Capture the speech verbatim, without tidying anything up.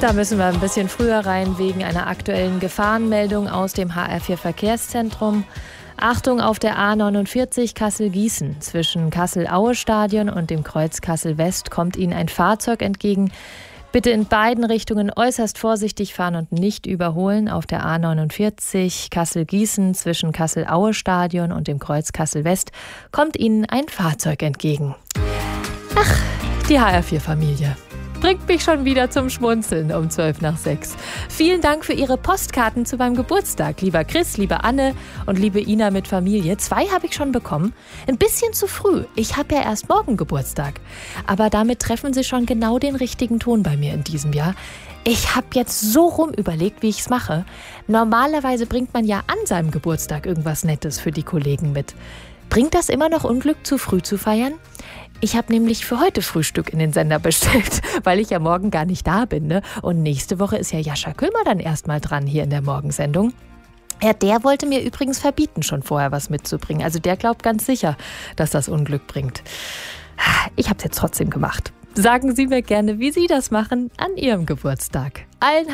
Da müssen wir ein bisschen früher rein wegen einer aktuellen Gefahrenmeldung aus dem H R vier Verkehrszentrum. Achtung auf der A neunundvierzig Kassel-Gießen. Zwischen Kassel-Aue-Stadion und dem Kreuz Kassel-West kommt Ihnen ein Fahrzeug entgegen. Bitte in beiden Richtungen äußerst vorsichtig fahren und nicht überholen. Auf der A neunundvierzig Kassel-Gießen zwischen Kassel-Aue-Stadion und dem Kreuz Kassel-West kommt Ihnen ein Fahrzeug entgegen. Ach, die H R vier Familie bringt mich schon wieder zum Schmunzeln um zwölf nach sechs. Vielen Dank für Ihre Postkarten zu meinem Geburtstag. Lieber Chris, liebe Anne und liebe Ina mit Familie. Zwei habe ich schon bekommen. Ein bisschen zu früh. Ich habe ja erst morgen Geburtstag. Aber damit treffen Sie schon genau den richtigen Ton bei mir in diesem Jahr. Ich habe jetzt so rum überlegt, wie ich es mache. Normalerweise bringt man ja an seinem Geburtstag irgendwas Nettes für die Kollegen mit. Bringt das immer noch Unglück, zu früh zu feiern? Ich habe nämlich für heute Frühstück in den Sender bestellt, weil ich ja morgen gar nicht da bin. Ne? Und nächste Woche ist ja Jascha Köhmer dann erstmal dran hier in der Morgensendung. Ja, der wollte mir übrigens verbieten, schon vorher was mitzubringen. Also der glaubt ganz sicher, dass das Unglück bringt. Ich habe es jetzt trotzdem gemacht. Sagen Sie mir gerne, wie Sie das machen an Ihrem Geburtstag. Allen